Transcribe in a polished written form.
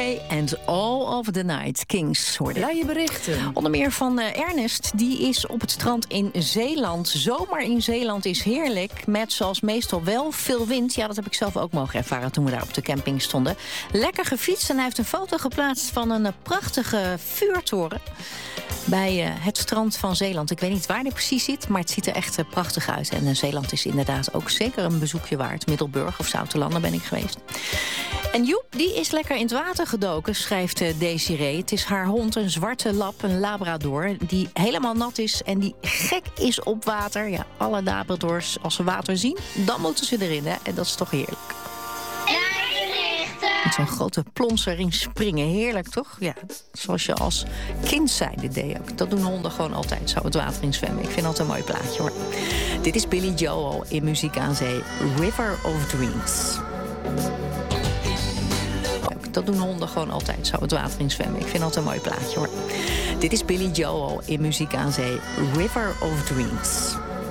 Day and All of the Night. Kings hoorde. Blije berichten. Onder meer van Ernest, die is op het strand in Zeeland. Zomer in Zeeland is heerlijk, met zoals meestal wel veel wind. Ja, dat heb ik zelf ook mogen ervaren toen we daar op de camping stonden. Lekker gefietst en hij heeft een foto geplaatst van een prachtige vuurtoren bij het strand van Zeeland. Ik weet niet waar die precies zit, maar het ziet er echt prachtig uit. En Zeeland is inderdaad ook zeker een bezoekje waard. Middelburg of Zoutelanden ben ik geweest. En Joep, die is lekker in het water gedoken, schrijft Desiree. Het is haar hond, een zwarte lap, een labrador, die helemaal nat is en die gek is op water. Ja, alle labradors, als ze water zien, dan moeten ze erin, hè? En dat is toch heerlijk. Met zo'n grote plons erin springen. Heerlijk, toch? Ja, zoals je als kind zijnde deed ook. Dat doen honden gewoon altijd, zo het water in zwemmen. Ik vind dat een mooi plaatje, hoor. Dit is Billy Joel in Muziek aan Zee. River of Dreams. Dat doen honden gewoon altijd, zo het water in zwemmen. Ik vind dat een mooi plaatje, hoor. Dit is Billy Joel in Muziek aan Zee. River of Dreams.